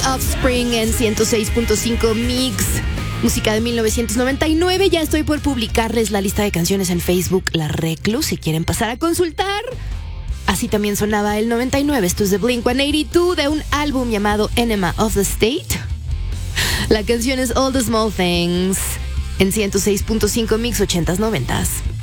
Offspring en 106.5 Mix. Música de 1999. Ya estoy por publicarles la lista de canciones en Facebook, La Reclu, si quieren pasar a consultar. Así también sonaba el 99. Esto es de Blink-182 de un álbum llamado Enema of the State. La canción es All the Small Things en 106.5 Mix 80s 90s.